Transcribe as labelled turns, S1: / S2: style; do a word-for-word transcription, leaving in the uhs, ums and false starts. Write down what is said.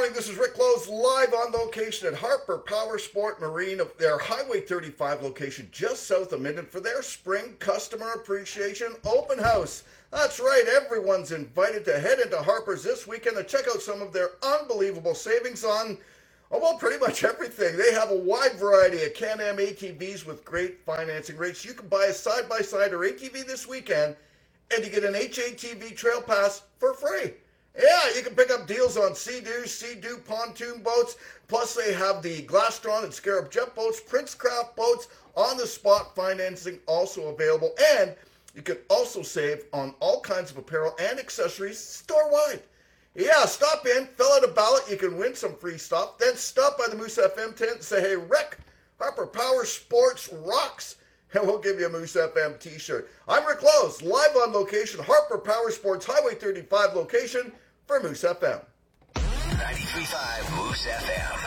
S1: morning. This is Rick Close live on location at Harper Power Sport Marine, of their Highway thirty-five location just south of Minden for their spring customer appreciation open house. That's right, everyone's invited to head into Harper's this weekend to check out some of their unbelievable savings on, oh, well, pretty much everything. They have a wide variety of Can-Am A T Vs with great financing rates. You can buy a side-by-side or A T V this weekend, and you get an H A T V Trail Pass for free. Yeah, you can pick up deals on Sea-Doo, Sea-Doo pontoon boats. Plus, they have the Glastron and Scarab jet boats, Princecraft boats, on-the-spot financing also available. And you can also save on all kinds of apparel and accessories store-wide. Yeah, stop in, fill out a ballot. You can win some free stuff. Then stop by the Moose F M tent and say, hey, Rick, Harper Power Sports rocks. And we'll give you a Moose F M t-shirt. I'm Rick Close, live on location, Harper Power Sports Highway thirty-five location for Moose F M.
S2: ninety-three point five Moose F M.